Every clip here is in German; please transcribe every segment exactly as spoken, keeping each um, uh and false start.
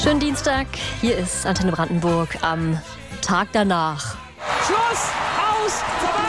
Schönen Dienstag, hier ist Antenne Brandenburg am Tag danach. Schluss, aus, vorbei!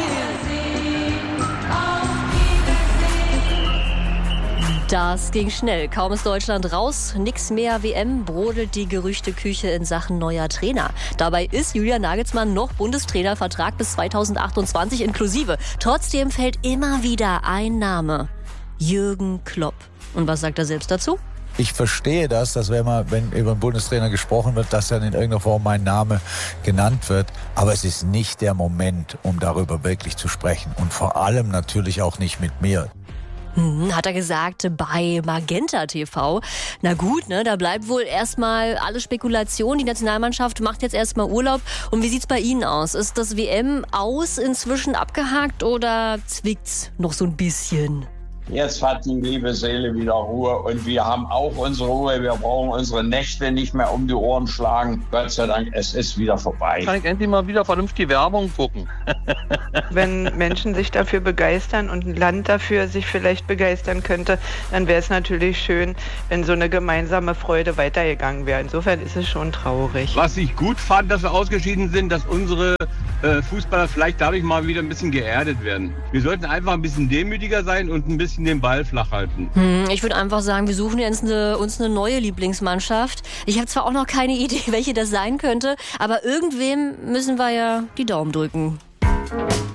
Das ging schnell. Kaum ist Deutschland raus, nix mehr W M, brodelt die Gerüchteküche in Sachen neuer Trainer. Dabei ist Julian Nagelsmann noch Bundestrainer, Vertrag bis zweitausendachtundzwanzig inklusive. Trotzdem fällt immer wieder ein Name: Jürgen Klopp. Und was sagt er selbst dazu? Ich verstehe das, dass wenn, man, wenn über einen Bundestrainer gesprochen wird, dass dann in irgendeiner Form mein Name genannt wird. Aber es ist nicht der Moment, um darüber wirklich zu sprechen. Und vor allem natürlich auch nicht mit mir. Hm, hat er gesagt bei Magenta T V. Na gut, ne, da bleibt wohl erstmal alle Spekulation. Die Nationalmannschaft macht jetzt erstmal Urlaub. Und wie sieht's bei Ihnen aus? Ist das W M aus inzwischen abgehakt oder zwickt's noch so ein bisschen? Jetzt hat die liebe Seele wieder Ruhe und wir haben auch unsere Ruhe. Wir brauchen unsere Nächte nicht mehr um die Ohren schlagen. Gott sei Dank, es ist wieder vorbei. Kann ich endlich mal wieder vernünftig Werbung gucken. Wenn Menschen sich dafür begeistern und ein Land dafür sich vielleicht begeistern könnte, dann wäre es natürlich schön, wenn so eine gemeinsame Freude weitergegangen wäre. Insofern ist es schon traurig. Was ich gut fand, dass wir ausgeschieden sind, dass unsere äh, Fußballer vielleicht dadurch mal wieder ein bisschen geerdet werden. Wir sollten einfach ein bisschen demütiger sein und ein bisschen den Ball flach halten. Hm, ich würde einfach sagen, wir suchen jetzt eine, uns eine neue Lieblingsmannschaft. Ich habe zwar auch noch keine Idee, welche das sein könnte, aber irgendwem müssen wir ja die Daumen drücken.